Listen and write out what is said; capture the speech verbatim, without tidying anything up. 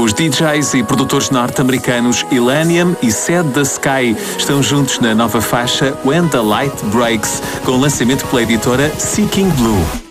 Os D Js e produtores norte-americanos Illenium e Sad the Sky estão juntos na nova faixa When the Light Breaks, com lançamento pela editora Seeking Blue.